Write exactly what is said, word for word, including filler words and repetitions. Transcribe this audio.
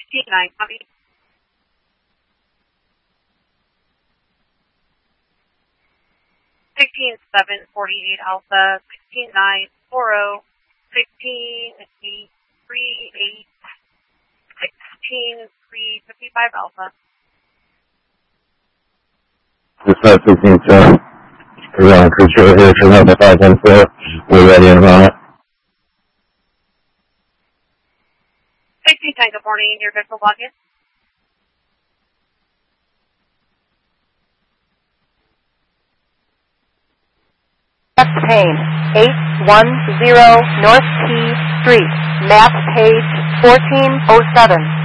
sixteen nine, copy. sixteen seven forty-eight Alpha, sixteen nine forty, sixteen eight three eight, sixteen three fifty-five Alpha. This is sixteen seven. We're on cruise short here for number five one four. We're ready in a moment. sixteen ten, good morning. You're good for login. Payne, eight one zero North Key Street, map page fourteen oh seven.